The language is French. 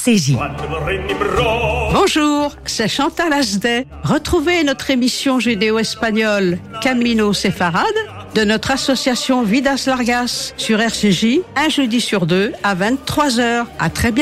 RCJ. Bonjour, c'est Chantal Asdet. Retrouvez notre émission judéo-espagnole Camino Séfarade de notre association Vidas Largas sur RCJ, un jeudi sur deux à 23h. À très bientôt.